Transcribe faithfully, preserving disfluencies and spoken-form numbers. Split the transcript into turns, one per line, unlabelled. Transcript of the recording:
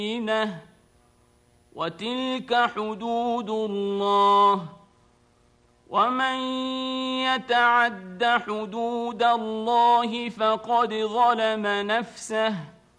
بينة وتلك حدود الله ومن يتعد حدود الله فقد ظلم نفسه